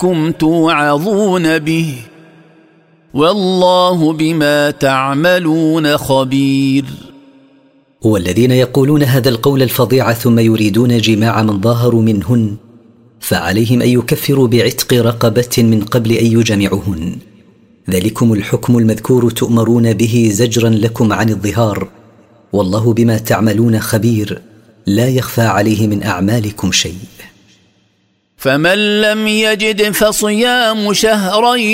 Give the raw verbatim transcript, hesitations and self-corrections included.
كم توعظون به والله بما تعملون خبير. والذين يقولون هذا القول الفظيع ثم يريدون جماع من ظاهروا منهن فعليهم أن يكفروا بعتق رقبة من قبل أن يجمعوهن، ذلكم الحكم المذكور تؤمرون به زجرا لكم عن الظهار، والله بما تعملون خبير، لا يخفى عليه من أعمالكم شيء. فمن لم يجد فصيام شهرين